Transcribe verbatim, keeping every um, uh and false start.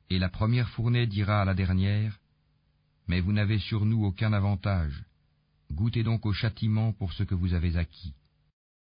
Et la première fournée dira à la dernière, « Mais vous n'avez sur nous aucun avantage. Goûtez donc au châtiment pour ce que vous avez acquis. »